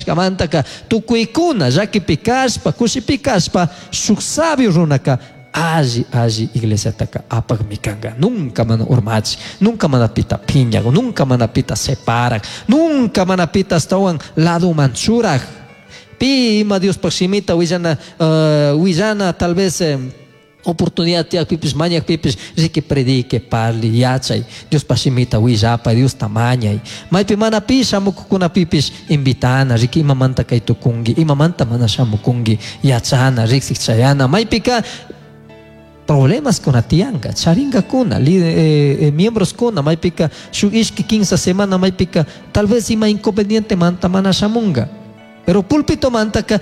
nishkamantaka tukuykuna llaki pikashpa kushi pikashpa shuk sabio runaka alli iglesiataka apagmi kanga. Nunca mana urmachi, nunca mana pita piña, nunca mana pita separak, nunca mana pita astawan lado manchurak. Pi ima Dios pakshimita willana tal vez oportunidad tiak pipis mañak pipis que predique parli yachay Dios pasimita willapa Dios tamañay maypi mana pi shamukukuna pipis invitana riki imamanta kay tukungi imamanta mana shamukungi yachana riksik chayana maypika problemas kuna tianga charinga kuna miembros kuna maypika shuk ishki 15 semana maypika tal vez ima inconveniente manta mana shamunga pero púlpito mantaka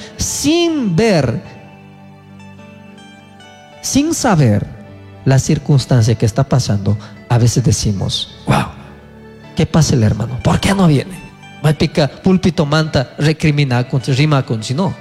sin saber la circunstancia que está pasando, a veces decimos, wow, ¿qué pasa el hermano? ¿Por qué no viene? Malpica púlpito manta recrimina con rima con si no.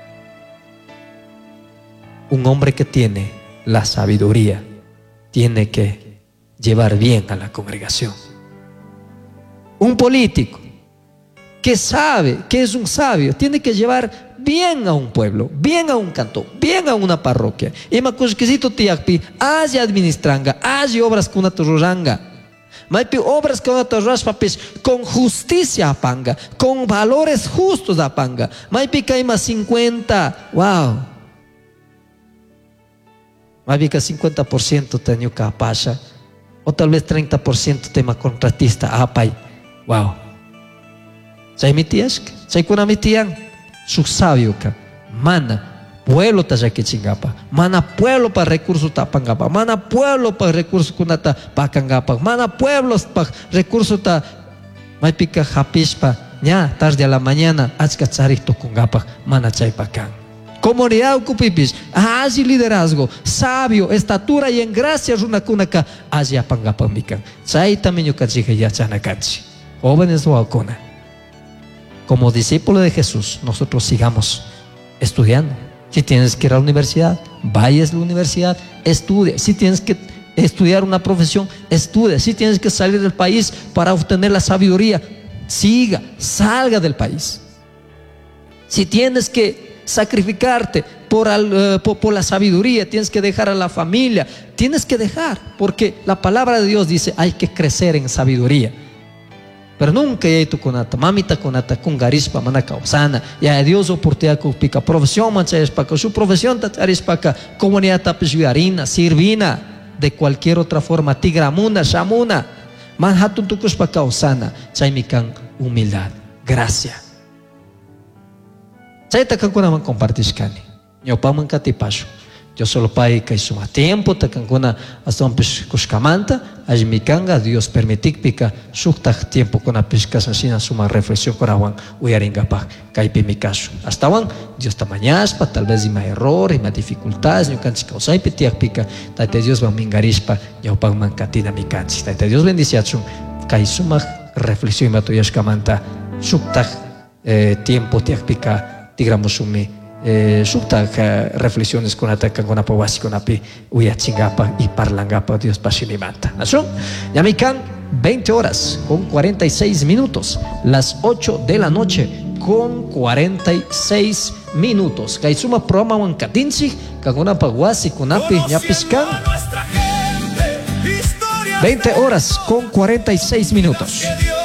Un hombre que tiene la sabiduría tiene que llevar bien a la congregación. Un político que sabe que es un sabio tiene que llevar bien a un pueblo, bien a un cantón, bien a una parroquia. Y me cusquisito tiakpi, hace administranga, hace obras con una torranga. Maipi obras con una torraspapis con justicia apanga, con valores justos apanga. Maipi caima 50, wow. Maipi ka 50% tenio capasha, o tal vez 30% tema contratista apay, wow. Say mitiask, say kuna mitiang. Su sabio ka mana pueblo tayaki chingapa mana pueblo para recursos tapangapa mana pueblo para recursos kunata pakangapa mana pueblos para recursos ta maipika japispa nya tarde a la mañana achka charito kungapa mana chaypakan comunidad ocupipis haji liderazgo sabio estatura y en gracia runakunaka haji apangapa mikan chay también yukachiga yachana kanchi jóvenes wakuna. Como discípulo de Jesús, nosotros sigamos estudiando. Si tienes que ir a la universidad, vayas a la universidad, estudia. Si tienes que estudiar una profesión, estudia. Si tienes que salir del país para obtener la sabiduría, salga del país. Si tienes que sacrificarte por la sabiduría, tienes que dejar a la familia, tienes que dejar, porque la palabra de Dios dice, hay que crecer en sabiduría. Pero nunca hay tu conata, mamita conata, con garispa, mana causana, ya Dios oportunidad con pica, profesión manchayas para su profesión tataris para comunidad tapis harina, sirvina, de cualquier otra forma, tigramuna, shamuna, manhatun tucus para causana, chaimican humildad, gracia. Chaita cancuna man compartiscani, yo paman catipasho. Yo solo pai que suma tiempo ta kankuna hasta un piscuscamanta ajmikanga Dios permitik pika sukta tiempo con piscas asina suma reflexión con awan uyaringapa kaipi mi caso hasta wan Dios tamañas pa tal vez ima error ima dificultades ni canchi causai pitiak pika taite Dios va mingarispa yo pang mankatina mi canchi taite Dios bendiciachun kai suma reflexión ima tuyashkamanta sukta tiempo tiak pika tigramusumi sukta reflexiones con atacan con apawasi con api uyachingapa y parlangapa Dios pasimimanta. ¿Nación? Yamikan 20 horas con 46 minutos, las 8 de la noche con 46 minutos. Kaisuma programa wankatinsi con apawasi con api yapiskan 20 horas con 46 minutos.